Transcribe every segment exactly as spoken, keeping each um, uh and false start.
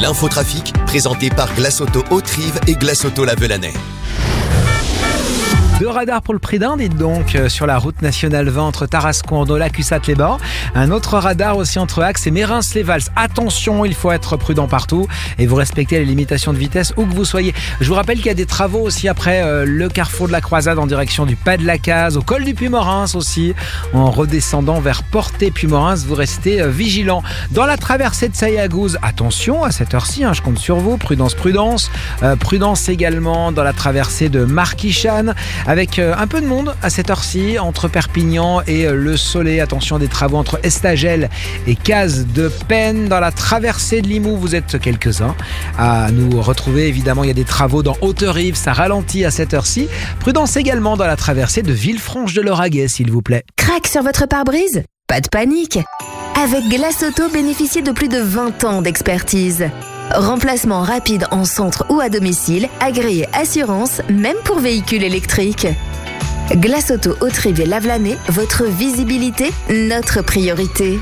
L'infotrafic, présenté par Glace Auto Haute-Rive et Glace Auto La Velanais. Deux radars pour le prix d'un, dites donc, sur la route nationale vingt entre Tarascon, Ordola, Cussat-les-Bains. Un autre radar aussi entre Axe et Mérins-les-Valls. Attention, il faut être prudent partout et vous respectez les limitations de vitesse où que vous soyez. Je vous rappelle qu'il y a des travaux aussi après euh, le carrefour de la Croisade en direction du Pas de la Case, au col du Puy-Morins aussi. En redescendant vers Portet-Puy-Morins, vous restez euh, vigilant. Dans la traversée de Sayagouz, attention à cette heure-ci, hein, je compte sur vous. Prudence, prudence. Euh, prudence également dans la traversée de Marquichane, avec euh, un peu de monde à cette heure-ci entre Perpignan et euh, le Soleil. Attention, des travaux entre Estagel et Case de Penne. Dans la traversée de Limoux, vous êtes quelques-uns à nous retrouver. Évidemment, il y a des travaux dans Haute-Rive, ça ralentit à cette heure-ci. Prudence également dans la traversée de Villefranche-de-Lauragais, s'il vous plaît. Crac sur votre pare-brise ? Pas de panique. Avec Glace Auto, bénéficiez de plus de vingt ans d'expertise. Remplacement rapide en centre ou à domicile, agréé assurance, même pour véhicules électriques. Glace Auto Haute-Rive et La Velanais, votre visibilité, notre priorité.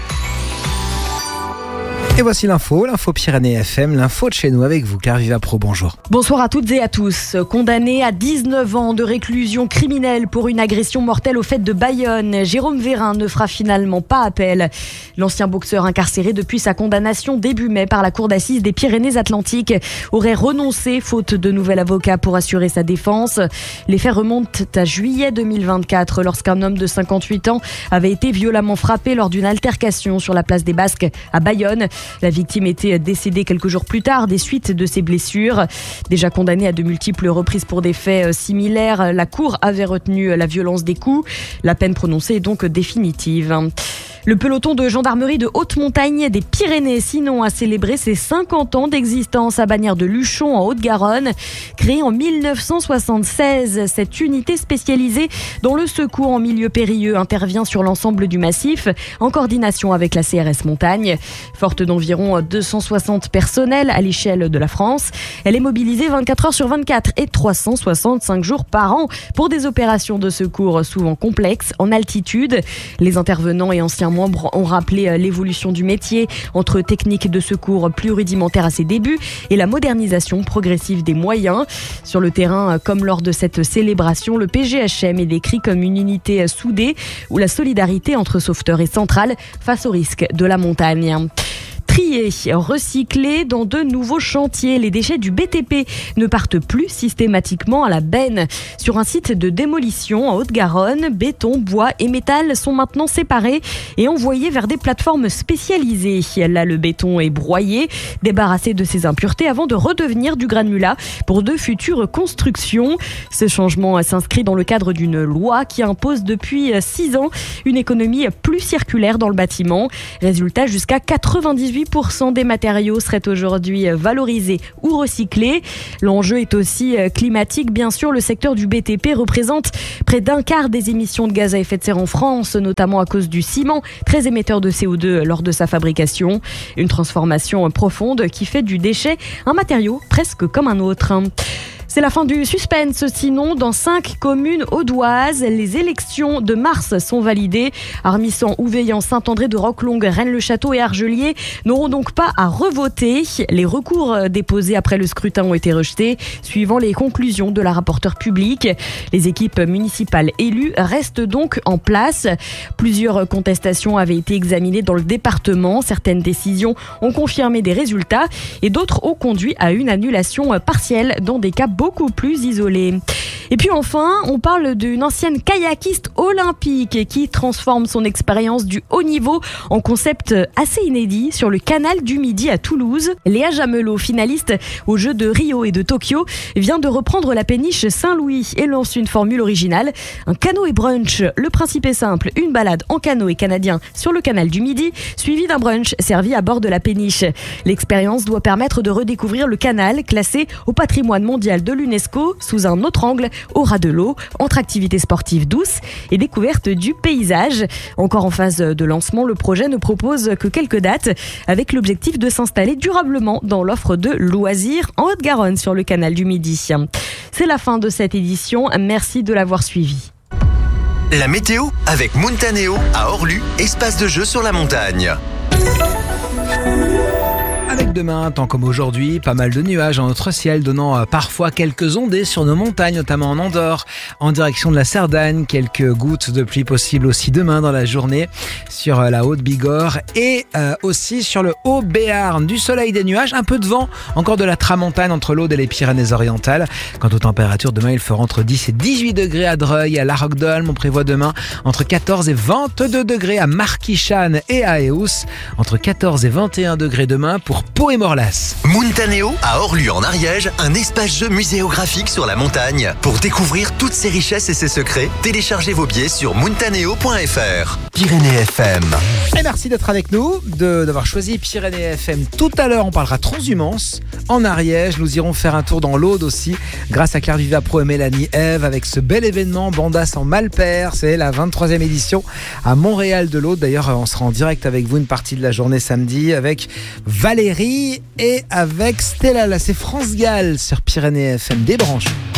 Et voici l'info, l'info Pyrénées F M, l'info de chez nous avec vous, Carviva Pro, bonjour. Bonsoir à toutes et à tous. Condamné à dix-neuf ans de réclusion criminelle pour une agression mortelle aux fêtes de Bayonne, Jérôme Vérin ne fera finalement pas appel. L'ancien boxeur incarcéré depuis sa condamnation début mai par la cour d'assises des Pyrénées-Atlantiques aurait renoncé faute de nouvel avocat pour assurer sa défense. Les faits remontent à juillet deux mille vingt-quatre lorsqu'un homme de cinquante-huit ans avait été violemment frappé lors d'une altercation sur la place des Basques à Bayonne. La victime était décédée quelques jours plus tard des suites de ses blessures. Déjà condamnée à de multiples reprises pour des faits similaires, la Cour avait retenu la violence des coups. La peine prononcée est donc définitive. Le peloton de gendarmerie de haute montagne des Pyrénées, sinon, a célébré ses cinquante ans d'existence à Bagnères de Luchon en Haute-Garonne. Créée en mille neuf cent soixante-seize, cette unité spécialisée dans le secours en milieu périlleux intervient sur l'ensemble du massif en coordination avec la C R S Montagne. Forte d'environ deux cent soixante personnels à l'échelle de la France, elle est mobilisée vingt-quatre heures sur vingt-quatre et trois cent soixante-cinq jours par an pour des opérations de secours souvent complexes en altitude. Les intervenants et anciens membres ont rappelé l'évolution du métier entre techniques de secours plus rudimentaires à ses débuts et la modernisation progressive des moyens. Sur le terrain, comme lors de cette célébration, le P G H M est décrit comme une unité soudée où la solidarité entre sauveteurs est centrale face au risque de la montagne. Triés, recyclés dans de nouveaux chantiers. Les déchets du B T P ne partent plus systématiquement à la benne. Sur un site de démolition en Haute-Garonne, béton, bois et métal sont maintenant séparés et envoyés vers des plateformes spécialisées. Là, le béton est broyé, débarrassé de ses impuretés avant de redevenir du granulat pour de futures constructions. Ce changement s'inscrit dans le cadre d'une loi qui impose depuis six ans une économie plus circulaire dans le bâtiment. Résultat, jusqu'à quatre-vingt-dix-huit pour cent des matériaux seraient aujourd'hui valorisés ou recyclés. L'enjeu est aussi climatique. Bien sûr, le secteur du B T P représente près d'un quart des émissions de gaz à effet de serre en France, notamment à cause du ciment, très émetteur de C O deux lors de sa fabrication. Une transformation profonde qui fait du déchet un matériau presque comme un autre. C'est la fin du suspense, sinon, dans cinq communes audoises, les élections de mars sont validées. Armissant, Ouveillan, Saint-André de Roquelongue, Rennes-le-Château et Argelier n'auront donc pas à revoter. Les recours déposés après le scrutin ont été rejetés, suivant les conclusions de la rapporteure publique. Les équipes municipales élues restent donc en place. Plusieurs contestations avaient été examinées dans le département. Certaines décisions ont confirmé des résultats et d'autres ont conduit à une annulation partielle dans des cas beaucoup plus isolés. Et puis enfin, on parle d'une ancienne kayakiste olympique qui transforme son expérience du haut niveau en concept assez inédit sur le canal du Midi à Toulouse. Léa Jamelot, finaliste aux Jeux de Rio et de Tokyo, vient de reprendre la péniche Saint-Louis et lance une formule originale, un canoë brunch. Le principe est simple, une balade en canoë canadien sur le canal du Midi, suivi d'un brunch servi à bord de la péniche. L'expérience doit permettre de redécouvrir le canal classé au patrimoine mondial de l'UNESCO sous un autre angle, au ras de l'eau, entre activités sportives douces et découverte du paysage. Encore en phase de lancement, le projet ne propose que quelques dates avec l'objectif de s'installer durablement dans l'offre de loisirs en Haute-Garonne sur le canal du Midi. C'est la fin de cette édition. Merci de l'avoir suivi. La météo avec Montaneo à Orlu, espace de jeu sur la montagne. Avec avec demain, tant comme aujourd'hui, pas mal de nuages dans notre ciel, donnant parfois quelques ondées sur nos montagnes, notamment en Andorre, en direction de la Cerdagne. Quelques gouttes de pluie possibles aussi demain dans la journée sur la Haute-Bigorre et euh, aussi sur le Haut-Béarn. Du soleil, des nuages, un peu de vent, encore de la tramontane entre l'Aude et les Pyrénées-Orientales. Quant aux températures, demain il fera entre dix et dix-huit degrés à Dreuil, à Larocdolm. On prévoit demain entre quatorze et vingt-deux degrés à Marquichane et à Eous. Entre quatorze et vingt et un degrés demain pour Pau et Morlas. Muntaneo à Orlu en Ariège, un espace-jeu muséographique sur la montagne. Pour découvrir toutes ses richesses et ses secrets, téléchargez vos billets sur muntaneo point f r. Pyrénées F M. Et merci d'être avec nous, de, d'avoir choisi Pyrénées F M. Tout à l'heure, on parlera transhumance en Ariège. Nous irons faire un tour dans l'Aude aussi, grâce à Claire Vivapro et Mélanie Ève, avec ce bel événement Bandas en Malpère. C'est la vingt-troisième édition à Montréal de l'Aude. D'ailleurs, on sera en direct avec vous une partie de la journée samedi avec Valérie et avec Stella. Là, c'est France Gall sur Pyrénées F M. Des branches.